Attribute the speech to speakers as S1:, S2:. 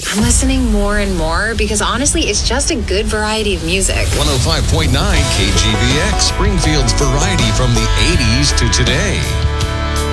S1: I'm listening more and more because honestly, it's just a good variety of music.
S2: 105.9 KGBX, Springfield's variety from the 80s to today.